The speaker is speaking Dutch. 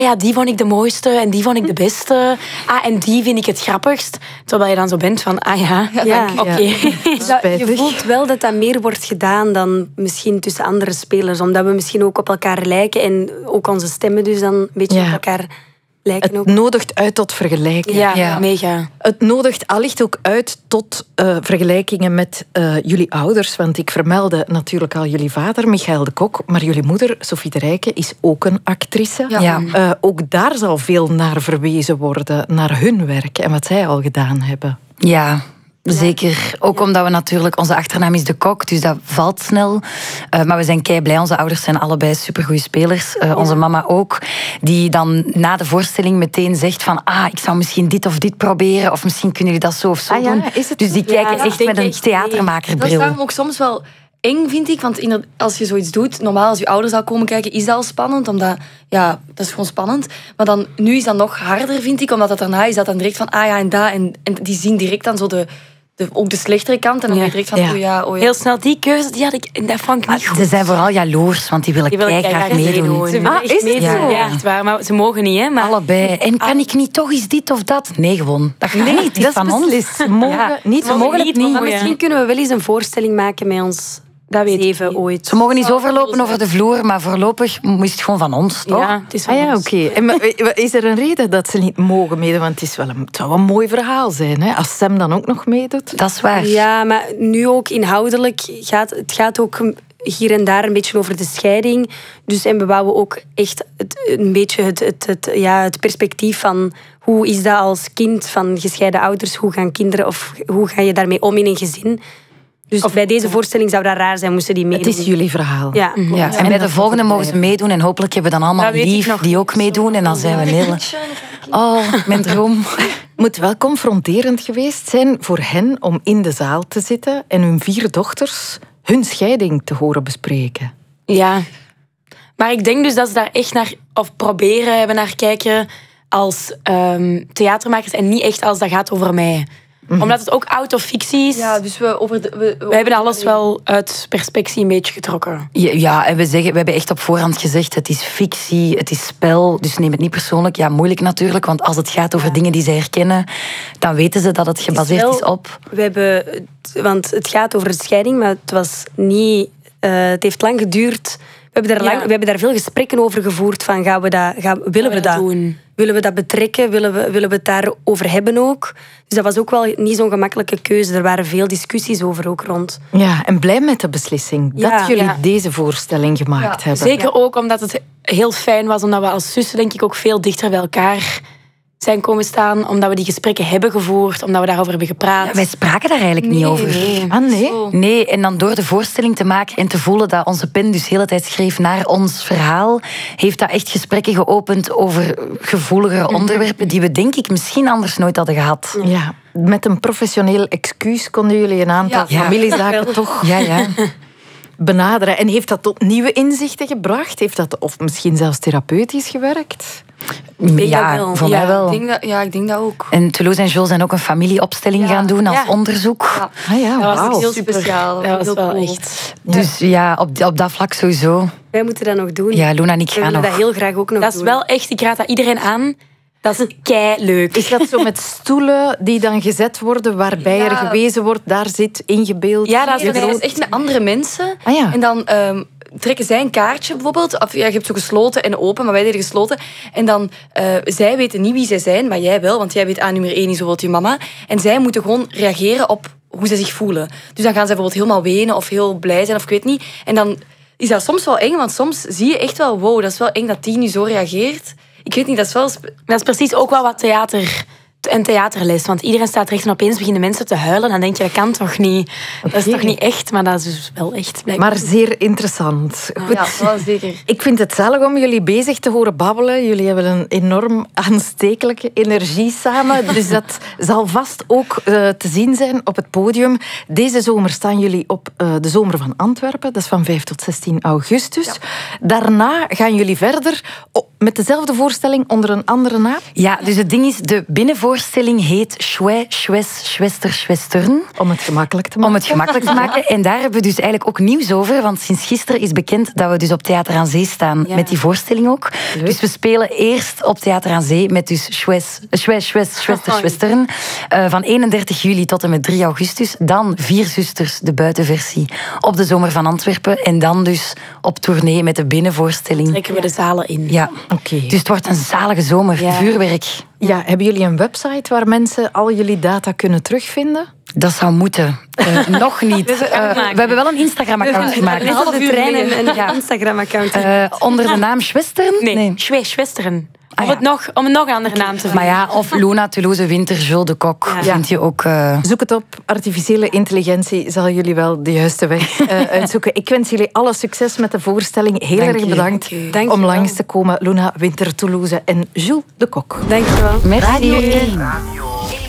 ja, die vond ik de mooiste en die vond ik de beste. En die vind ik het grappigst. Terwijl je dan zo bent van, oké. Je voelt wel dat dat meer wordt gedaan dan misschien tussen andere spelers. Omdat we misschien ook op elkaar lijken en ook onze stemmen dus dan een beetje op elkaar lijken. Het nodigt uit tot vergelijking. Ja, mega. Het nodigt allicht ook uit tot vergelijkingen met jullie ouders. Want ik vermeldde natuurlijk al jullie vader, Michael de Kok. Maar jullie moeder, Sophie de Rijke, is ook een actrice. Ja. Ook daar zal veel naar verwezen worden. Naar hun werk en wat zij al gedaan hebben. Ja, zeker. Ook omdat we natuurlijk... Onze achternaam is de Kok, dus dat valt snel. Maar we zijn kei blij. Onze ouders zijn allebei supergoeie spelers. Onze mama ook. Die dan na de voorstelling meteen zegt van... ik zou misschien dit of dit proberen. Of misschien kunnen jullie dat zo of zo doen. Dus die kijken echt met een theatermakerbril. Dat is daarom ook soms wel eng, vind ik. Want als je zoiets doet, normaal als je ouders al komen kijken, is dat al spannend. Omdat, dat is gewoon spannend. Maar dan, nu is dat nog harder, vind ik. Omdat dat daarna is dat dan direct van, en dat. En die zien direct dan zo ook de slechtere kant. En dan direct van, oh ja. Heel snel, die keuze, dat vond ik niet goed. Ze zijn vooral jaloers, want die willen graag meedoen. Is het zo? Ja, echt waar. Maar ze mogen niet, hè. Maar... Allebei. En kan ik niet toch eens dit of dat? Nee, gewoon. Dat gaat niet. Dat is van ons. Ze mogen niet. Maar misschien kunnen we wel eens een voorstelling maken met ons... Dat weet even ooit. Ze mogen niet overlopen over de vloer, maar voorlopig is het gewoon van ons, toch? Ja, het is van ons. Oké. Is er een reden dat ze niet mogen meedoen? Want het zou wel een mooi verhaal zijn, hè? Als Sam dan ook nog meedoet. Dat is waar. Ja, maar nu ook inhoudelijk gaat ook hier en daar een beetje over de scheiding. Dus, en we wouden ook echt een beetje het perspectief van... Hoe is dat als kind van gescheiden ouders? Hoe gaan kinderen of hoe ga je daarmee om in een gezin? Dus bij deze voorstelling zou dat raar zijn, moesten die meedoen. Het is jullie verhaal. Ja. En bij de volgende mogen ze meedoen. En hopelijk hebben we dan allemaal lief die ook meedoen. En dan zijn we een hele... Oh, mijn droom. Moet wel confronterend geweest zijn voor hen om in de zaal te zitten en hun 4 dochters hun scheiding te horen bespreken. Ja. Maar ik denk dus dat ze daar echt naar... Of proberen hebben naar kijken als theatermakers en niet echt als dat gaat over mij. Omdat het ook autofictie is. Ja, dus we hebben alles wel uit perspectie een beetje getrokken. Ja, en we hebben echt op voorhand gezegd, het is fictie, het is spel, dus neem het niet persoonlijk. Ja, moeilijk natuurlijk, want als het gaat over dingen die zij herkennen, dan weten ze dat het gebaseerd is op... Want het gaat over de scheiding, maar het was niet... het heeft lang geduurd. We hebben daar veel gesprekken over gevoerd. Van, willen we dat doen? Willen we dat betrekken? Willen we het daarover hebben ook? Dus dat was ook wel niet zo'n gemakkelijke keuze. Er waren veel discussies over ook rond. Ja, en blij met de beslissing dat jullie deze voorstelling gemaakt hebben. Zeker ook omdat het heel fijn was, omdat we als zussen denk ik ook veel dichter bij elkaar zijn komen staan, omdat we die gesprekken hebben gevoerd, omdat we daarover hebben gepraat. Ja, wij spraken daar eigenlijk niet over. Nee, en dan door de voorstelling te maken en te voelen dat onze pen dus de hele tijd schreef naar ons verhaal, heeft dat echt gesprekken geopend over gevoeligere onderwerpen die we denk ik misschien anders nooit hadden gehad. Ja, met een professioneel excuus konden jullie een aantal familiezaken toch benaderen. En heeft dat tot nieuwe inzichten gebracht? Heeft dat of misschien zelfs therapeutisch gewerkt? Ja, voor mij wel. Ik denk dat ook. En Toulouse en Jules zijn ook een familieopstelling gaan doen als onderzoek. Dat was heel speciaal. Dat was wel echt. Dus op dat vlak sowieso. Wij moeten dat nog doen. Ja, Luna en ik gaan nog. We willen dat heel graag ook nog doen. Dat is wel echt, ik raad dat iedereen aan. Dat is keileuk. Is dat zo met stoelen die dan gezet worden, waarbij er gewezen wordt, daar zit ingebeeld? Ja, dat is echt met andere mensen. En dan trekken zij een kaartje bijvoorbeeld. Of, je hebt zo gesloten en open, maar wij deden gesloten. En dan, zij weten niet wie zij zijn, maar jij wel. Want jij weet nummer 1 is bijvoorbeeld je mama. En zij moeten gewoon reageren op hoe ze zich voelen. Dus dan gaan zij bijvoorbeeld helemaal wenen of heel blij zijn of ik weet niet. En dan is dat soms wel eng, want soms zie je echt wel, wow, dat is wel eng dat die nu zo reageert. Ik weet niet, dat is wel... Dat is precies ook wel wat theater en theaterles. Want iedereen staat recht en opeens beginnen mensen te huilen. Dan denk je, dat kan toch niet? Dat is toch niet echt? Maar dat is dus wel echt. Blijkbaar. Maar zeer interessant. Goed. Ja, wel zeker. Ik vind het zalig om jullie bezig te horen babbelen. Jullie hebben een enorm aanstekelijke energie samen. Dus dat zal vast ook te zien zijn op het podium. Deze zomer staan jullie op de Zomer van Antwerpen. Dat is van 5 tot 16 augustus. Ja. Daarna gaan jullie verder met dezelfde voorstelling onder een andere naam? Ja, dus het ding is, de binnenvoorstelling voorstelling heet Schwei, Schwes, Schwester, Schwestern. Om het gemakkelijk te maken. En daar hebben we dus eigenlijk ook nieuws over. Want sinds gisteren is bekend dat we dus op Theater aan Zee staan met die voorstelling ook. Leuk. Dus we spelen eerst op Theater aan Zee met dus Schwei, Schwester, Schwestern. Van 31 juli tot en met 3 augustus. Dan 4 Zusters, de buitenversie, op de Zomer van Antwerpen. En dan dus op tournee met de binnenvoorstelling. Trekken we de zalen in. Ja, dus het wordt een zalige zomer. Vuurwerk. Ja, hebben jullie een website waar mensen al jullie data kunnen terugvinden? Dat zou moeten. Nog niet. We hebben wel een Instagram-account gemaakt. Net op de trein een Instagram-account. Onder de naam Schwestern? Nee, Schwestern. Om het nog een andere naam te vinden. Maar ja, of Luna, Toulouse, Winter, Jules de Kok. Vind je ook... Zoek het op. Artificiële intelligentie zal jullie wel de juiste weg uitzoeken. Ik wens jullie alle succes met de voorstelling. Heel erg bedankt om langs te komen. Luna, Winter, Toulouse en Jules de Kok. Dank je wel. Merci.